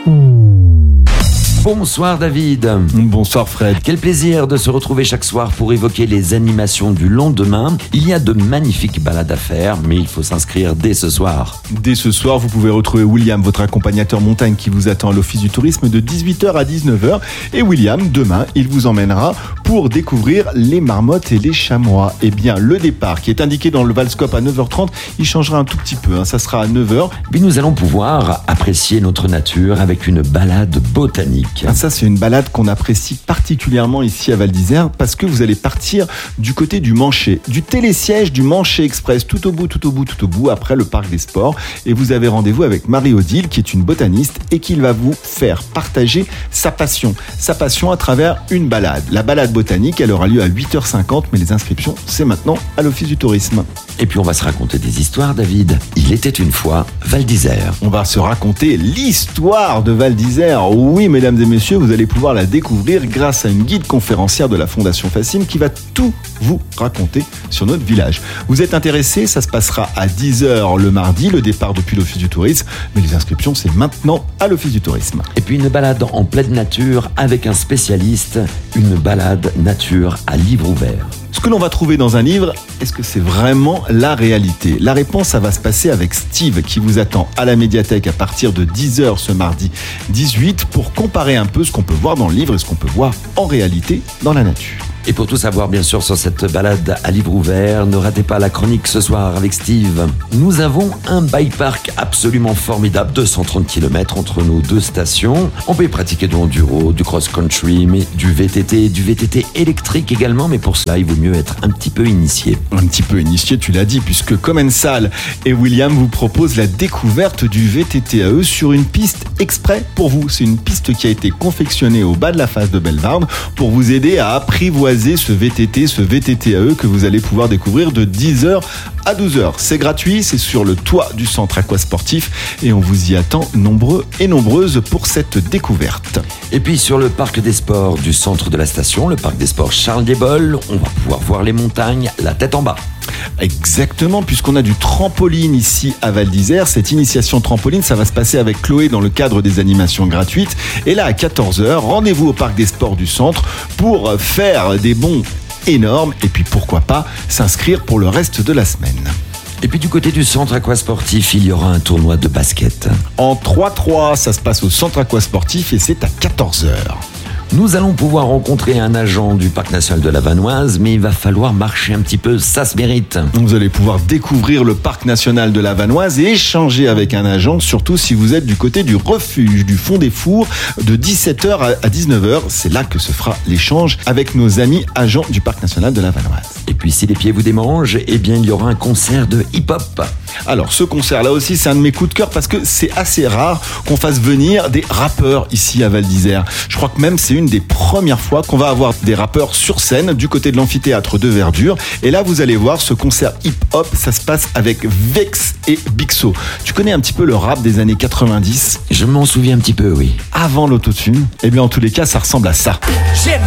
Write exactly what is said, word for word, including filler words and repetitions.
Bonsoir David. Bonsoir Fred. Quel plaisir de se retrouver chaque soir pour évoquer les animations du lendemain. Il y a de magnifiques balades à faire, mais il faut s'inscrire dès ce soir. Dès ce soir, vous pouvez retrouver William, votre accompagnateur montagne qui vous attend à l'Office du Tourisme de dix-huit heures à dix-neuf heures. Et William, demain, il vous emmènera pour découvrir les marmottes et les chamois. Eh bien, le départ qui est indiqué dans le Valscope à neuf heures trente, il changera un tout petit peu, hein. Ça sera à neuf heures. Puis nous allons pouvoir apprécier notre nature avec une balade botanique. Ah, ça, c'est une balade qu'on apprécie particulièrement ici à Val d'Isère parce que vous allez partir du côté du Manchet, du télésiège du Manchet Express, tout au bout, tout au bout, tout au bout, après le parc des sports. Et vous avez rendez-vous avec Marie-Odile, qui est une botaniste et qui va vous faire partager sa passion. Sa passion à travers une balade. La balade botanique, elle aura lieu à huit heures cinquante, mais les inscriptions, c'est maintenant à l'Office du Tourisme. Et puis on va se raconter des histoires, David. Il était une fois Val d'Isère. On va se raconter l'histoire de Val d'Isère. Oui, mesdames et messieurs, vous allez pouvoir la découvrir grâce à une guide conférencière de la Fondation Fascine qui va tout vous raconter sur notre village. Vous êtes intéressés? Ça se passera à dix heures le mardi, le départ depuis l'Office du Tourisme. Mais les inscriptions, c'est maintenant à l'Office du Tourisme. Et puis une balade en pleine nature avec un spécialiste, une balade nature à livre ouvert. Ce que l'on va trouver dans un livre, est-ce que c'est vraiment la réalité? La réponse, ça va se passer avec Steve qui vous attend à la médiathèque à partir de dix heures ce mardi dix-huit pour comparer un peu ce qu'on peut voir dans le livre et ce qu'on peut voir en réalité dans la nature. Et pour tout savoir, bien sûr, sur cette balade à livre ouvert, ne ratez pas la chronique ce soir avec Steve. Nous avons un bike park absolument formidable, deux cent trente kilomètres entre nos deux stations. On peut y pratiquer de l'enduro, du cross-country, mais du V T T, du V T T électrique également, mais pour cela, il vaut mieux être un petit peu initié. Un petit peu initié, tu l'as dit, puisque Commensal et William vous proposent la découverte du V T T A E sur une piste exprès pour vous. C'est une piste qui a été confectionnée au bas de la face de Bellevarde pour vous aider à apprivoiser ce V T T, ce V T T A E que vous allez pouvoir découvrir de dix heures à douze heures. C'est gratuit, c'est sur le toit du centre aquasportif et on vous y attend nombreux et nombreuses pour cette découverte. Et puis sur le parc des sports du centre de la station, le parc des sports Charles Desbols, on va pouvoir voir les montagnes la tête en bas. Exactement, puisqu'on a du trampoline ici à Val d'Isère. Cette initiation trampoline, ça va se passer avec Chloé dans le cadre des animations gratuites. Et là, à quatorze heures, rendez-vous au parc des sports du centre pour faire des bonds énormes et puis pourquoi pas s'inscrire pour le reste de la semaine. Et puis du côté du centre aquasportif, il y aura un tournoi de basket. En trois trois, ça se passe au centre aquasportif et c'est à quatorze heures. Nous allons pouvoir rencontrer un agent du parc national de la Vanoise, mais il va falloir marcher un petit peu, ça se mérite. Vous allez pouvoir découvrir le parc national de la Vanoise et échanger avec un agent, surtout si vous êtes du côté du refuge du Fond des Fours, de dix-sept heures à dix-neuf heures. C'est là que se fera l'échange avec nos amis agents du parc national de la Vanoise. Et puis si les pieds vous démangent, eh bien il y aura un concert de hip-hop. Alors ce concert-là aussi, c'est un de mes coups de cœur parce que c'est assez rare qu'on fasse venir des rappeurs ici à Val d'Isère. Je crois que même c'est une des premières fois qu'on va avoir des rappeurs sur scène du côté de l'amphithéâtre de Verdure. Et là, vous allez voir ce concert hip-hop, ça se passe avec Vex et Bixo. Tu connais un petit peu le rap des années quatre-vingt-dix? Je m'en souviens un petit peu, oui. Avant l'autotune, eh bien en tous les cas, ça ressemble à ça. J'ai